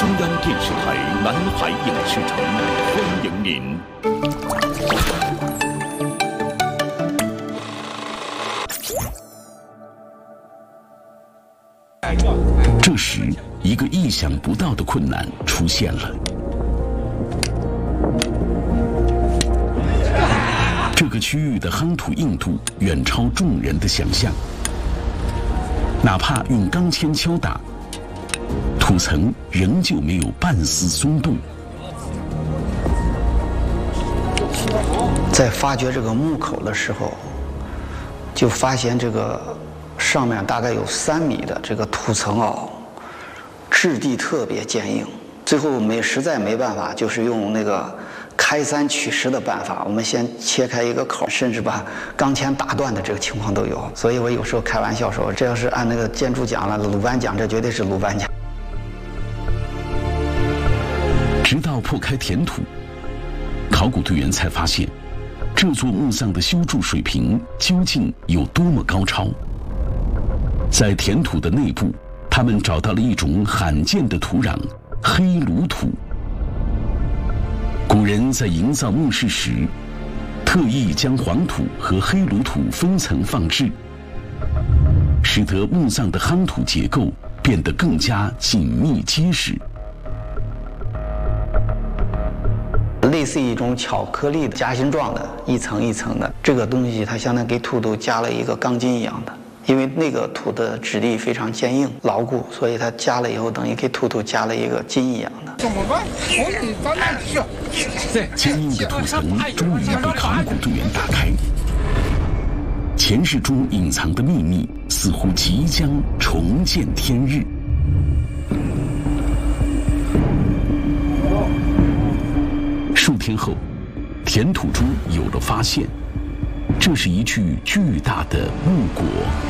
中央电视台南海影视城欢迎您。这时，一个意想不到的困难出现了。这个区域的夯土硬度远超众人的想象，哪怕用钢钎敲打，土层仍旧没有半丝松动。 在发掘这个墓口的时候，就发现这个上面大概有3米的这个土层质地特别坚硬。最后实在没办法，就是用那个开山取石的办法，我们先切开一个口，甚至把钢钎打断的这个情况都有。所以我有时候开玩笑说，这要是按那个建筑奖了，鲁班奖，这绝对是鲁班奖。 直到破开填土，考古队员才发现，这座墓葬的修筑水平究竟有多么高超。在填土的内部，他们找到了一种罕见的土壤——黑炉土。古人在营造墓室时，特意将黄土和黑炉土分层放置，使得墓葬的夯土结构变得更加紧密结实。 类似一种巧克力的夹心状的，一层一层的这个东西，它相当于给土都加了一个钢筋一样的。因为那个土的质地非常坚硬牢固，所以它加了以后等于给土加了一个筋一样的。 怎么办？ 坚硬的土层终于被考古队员打开，前世中隐藏的秘密似乎即将重见天日。数天后，填土中有了发现，这是一具巨大的木椁。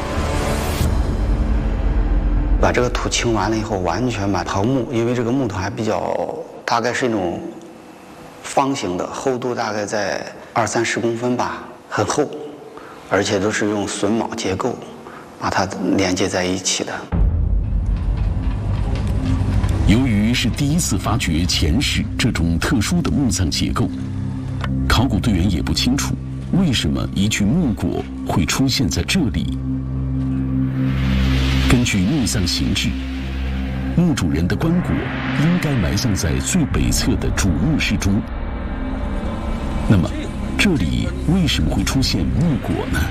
把这个土清完了以后，完全把刨木，因为这个木头还比较，大概是一种方形的，厚度大概在20-30公分吧，很厚，而且都是用榫卯结构把它连接在一起的。 由于是第一次发掘前世这种特殊的墓葬结构，考古队员也不清楚为什么一具木椁会出现在这里。根据墓葬形制，墓主人的棺椁应该埋葬在最北侧的主墓室中。那么，这里为什么会出现木椁呢？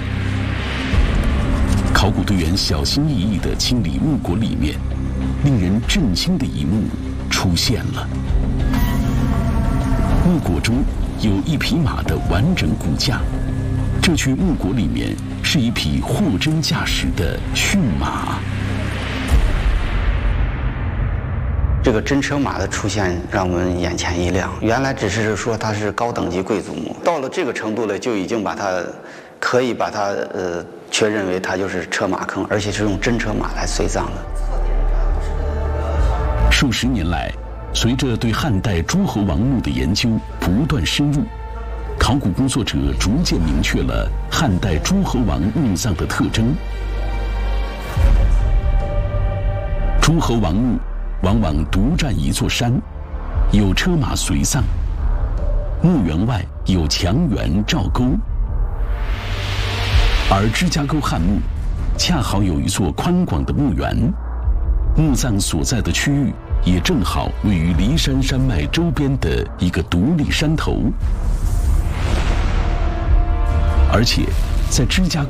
考古队员小心翼翼地清理木椁里面，令人震惊的一幕出现了。木椁中有一匹马的完整骨架，这具木椁里面是一匹货真价实的驯马。 这个真车马的出现让我们眼前一亮，原来只是说它是高等级贵族墓，到了这个程度了，就已经可以把它确认为它就是车马坑，而且是用真车马来随葬的。 数十年来，随着对汉代诸侯王墓的研究不断深入，考古工作者逐渐明确了汉代诸侯王墓葬的特征。诸侯王墓往往独占一座山，有车马随葬，墓园外有墙垣罩沟，而芝加沟汉墓恰好有一座宽广的墓园，墓葬所在的区域也正好位于骊山山脉周边的一个独立山头，而且在芝加